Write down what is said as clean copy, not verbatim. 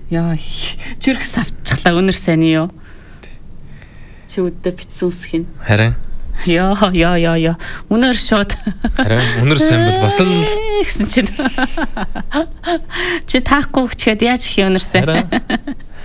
Яа, чирхс авчихлаа өнөр сайн юу? Чи үддэ битсэн үсэх нь. Харин. Яа. Өнөр шууд. Харин өнөр сайн бол бас л гэсэн чинь. Чи таахгүй гэчихэд яаж их өнөр сайн.